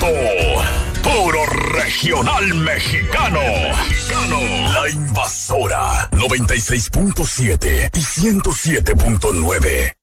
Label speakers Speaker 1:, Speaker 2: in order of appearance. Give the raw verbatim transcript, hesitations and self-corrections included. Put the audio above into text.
Speaker 1: Vallenato, puro regional mexicano. Mexicano. La Invasora, noventa y seis punto siete y ciento siete punto nueve.